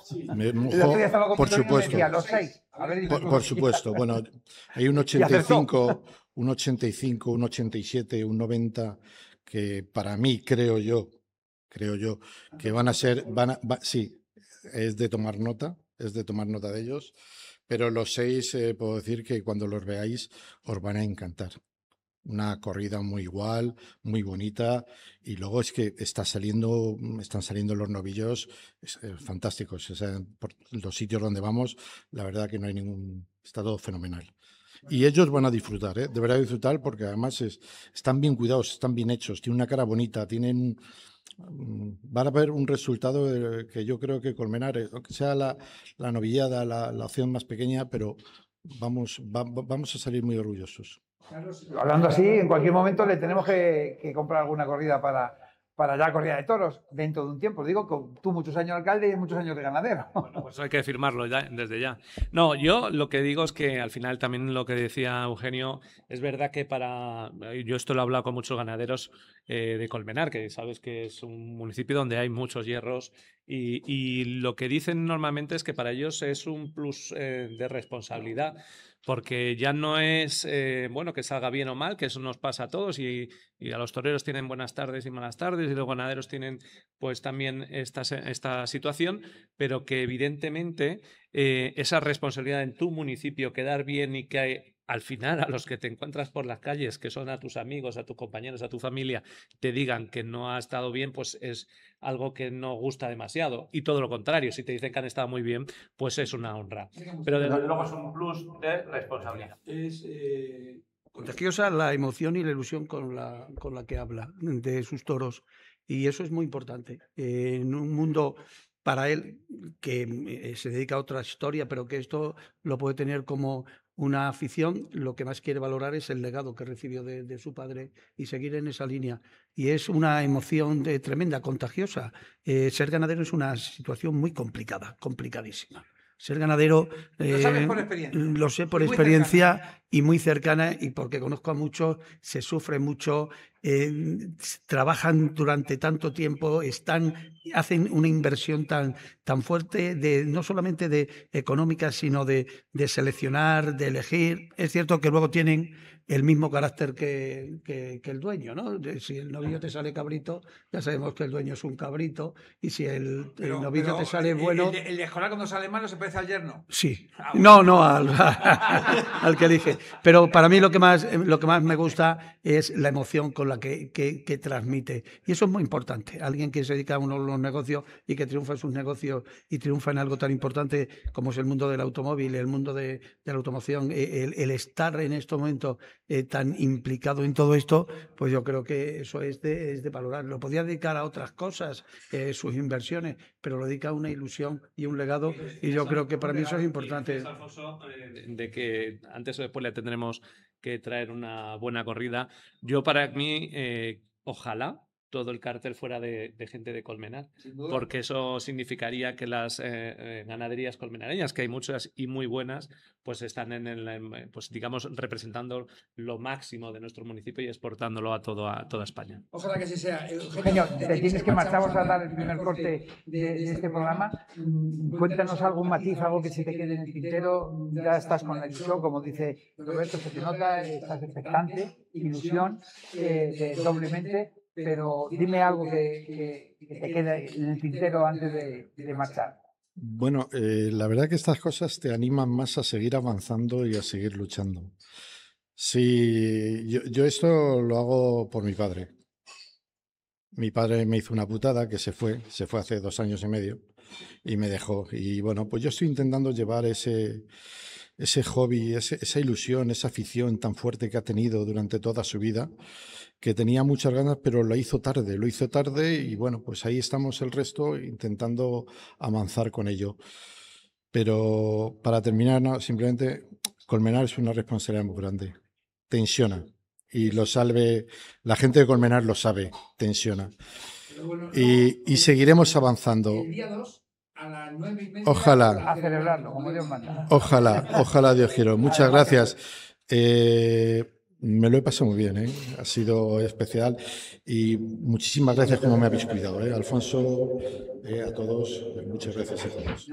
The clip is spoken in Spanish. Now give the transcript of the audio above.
Me El otro mojo, día estaba con por Antonio y me supuesto. decía, los 6. A ver, dime tú. Por supuesto. Bueno, hay un 85, un 85, un 87, un 90 que para mí, creo yo, que van a ser, sí, es de tomar nota, de ellos, pero los 6 puedo decir que cuando los veáis os van a encantar. Una corrida muy igual, muy bonita, y luego es que están saliendo los novillos fantásticos. O sea, por los sitios donde vamos, la verdad que no hay está todo fenomenal. Y ellos van a disfrutar, ¿eh? Deberán disfrutar porque además están bien cuidados, están bien hechos, tienen una cara bonita, van a ver un resultado que yo creo que Colmenar, aunque sea la novillada, la opción más pequeña, pero vamos a salir muy orgullosos. Hablando así, en cualquier momento le tenemos que comprar alguna corrida para ya corrida de toros dentro de un tiempo. Digo que tú muchos años alcalde y muchos años de ganadero. Bueno, pues hay que firmarlo ya, desde ya. No, yo lo que digo es que al final también lo que decía Eugenio, es verdad que yo esto lo he hablado con muchos ganaderos de Colmenar, que sabes que es un municipio donde hay muchos hierros y lo que dicen normalmente es que para ellos es un plus de responsabilidad, porque ya no es bueno que salga bien o mal, que eso nos pasa a todos y a los toreros tienen buenas tardes y malas tardes y los ganaderos tienen pues también esta situación, pero que evidentemente esa responsabilidad en tu municipio, quedar bien y que al final a los que te encuentras por las calles, que son a tus amigos, a tus compañeros, a tu familia, te digan que no ha estado bien, pues es algo que no gusta demasiado. Y todo lo contrario, si te dicen que han estado muy bien, pues es una honra. Pero desde luego es un plus de responsabilidad. Es contagiosa la emoción y la ilusión con la que habla de sus toros. Y eso es muy importante. En un mundo para él que se dedica a otra historia, pero que esto lo puede tener como una afición, lo que más quiere valorar es el legado que recibió de su padre y seguir en esa línea. Y es una emoción tremenda, contagiosa. Ser ganadero es una situación muy complicada, complicadísima. Ser ganadero Lo sabes por experiencia. Lo sé por experiencia y muy cercana, y porque conozco a muchos, se sufre mucho, trabajan durante tanto tiempo, hacen una inversión tan fuerte, no solamente de económica, sino de seleccionar, de elegir. Es cierto que luego tienen el mismo carácter que el dueño, ¿no? Si el novillo te sale cabrito, ya sabemos que el dueño es un cabrito, y si el novillo te sale bueno... El de escolar cuando sale malo se parece al yerno. Sí. No, al que elige. Pero para mí lo que más me gusta es la emoción con la que transmite. Y eso es muy importante. Alguien que se dedica a uno de los negocios y que triunfa en sus negocios y triunfa en algo tan importante como es el mundo del automóvil, el mundo de la automoción, el estar en estos momentos tan implicado en todo esto, pues yo creo que eso es de valorar. Lo podía dedicar a otras cosas, sus inversiones, pero lo dedica a una ilusión y un legado, y yo creo que para mí eso es importante. Alfonso, de que antes o después le tendremos que traer una buena corrida. Yo para mí, ojalá todo el cartel fuera de gente de Colmenar, porque eso significaría que las ganaderías colmenareñas, que hay muchas y muy buenas, pues están pues digamos representando lo máximo de nuestro municipio y exportándolo a toda España. Ojalá que así sea. Eugenio, te tienes que marchar, vamos a dar el primer corte de este programa. Cuéntanos algún matiz, algo que se te quede en el tintero. Ya estás con la ilusión, como dice Roberto, se te nota, estás expectante, ilusión, doblemente. Pero dime algo que te quede en el tintero antes de marchar. Bueno, la verdad que estas cosas te animan más a seguir avanzando y a seguir luchando. Sí, yo esto lo hago por mi padre. Mi padre me hizo una putada que se fue hace 2 años y medio y me dejó. Y bueno, pues yo estoy intentando llevar ese hobby, esa ilusión, esa afición tan fuerte que ha tenido durante toda su vida, que tenía muchas ganas, pero lo hizo tarde y bueno, pues ahí estamos el resto intentando avanzar con ello. Pero para terminar, no, simplemente Colmenar es una responsabilidad muy grande, tensiona, y la gente de Colmenar lo sabe, tensiona. Y seguiremos avanzando. El día 2 a las 9:30. Ojalá. A celebrarlo, como Dios manda. Ojalá, Dios quiera. Muchas gracias. Me lo he pasado muy bien, ¿eh? Ha sido especial y muchísimas gracias como me habéis cuidado, ¿eh? Alfonso, a todos, muchas gracias a todos.